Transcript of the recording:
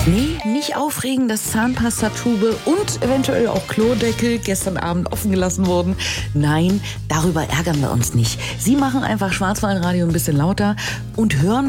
Nee, nicht aufregen, dass Zahnpastatube und eventuell auch Klodeckel gestern Abend offen gelassen wurden. Nein, darüber ärgern wir uns nicht. Sie machen einfach Schwarzwaldradio ein bisschen lauter und hören